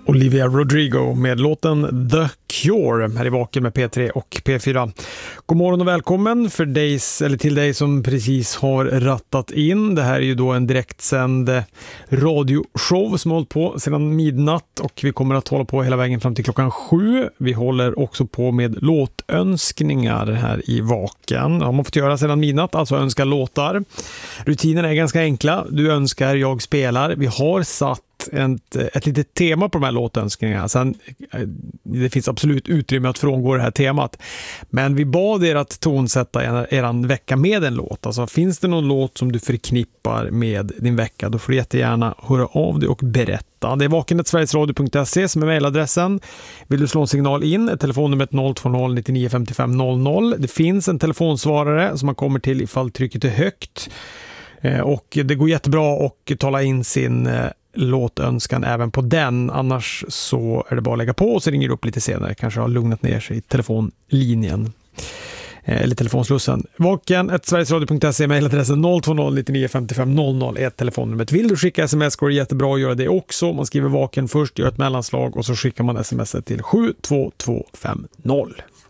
Olivia Rodrigo med låten The Cure här i Vaken med P3 och P4. God morgon och välkommen till dig som precis har rattat in. Det här är ju då en direktsänd radioshow som har hållit på sedan midnatt och vi kommer att hålla på hela vägen fram till klockan 7. Vi håller också på med låtönskningar här i Vaken. Det har man fått göra sedan midnatt, alltså önska låtar. Rutinerna är ganska enkla. Du önskar, jag spelar. Vi har satt ett litet tema på de här låtönskningarna. Sen, det finns absolut utrymme att frångå det här temat. Men vi bad er att tonsätta eran vecka med en låt. Alltså finns det någon låt som du förknippar med din vecka, då får du jättegärna höra av dig och berätta. Det är vaken@sverigesradio.se som är mejladressen. Vill du slå en signal in, telefonnumret 020 99 55 00. Det finns en telefonsvarare som man kommer till ifall trycket är högt. Och det går jättebra att tala in sin låtönskan även på den. Annars så är det bara att lägga på och så ringer du upp lite senare. Kanske har lugnat ner sig i telefonlinjen. Eller telefonslussen. Vaken@sverigesradio.se, mejladressen 020 99 55 00 är telefonnumret. Vill du skicka sms går det jättebra att göra det också. Man skriver Vaken först, gör ett mellanslag och så skickar man sms till 72250.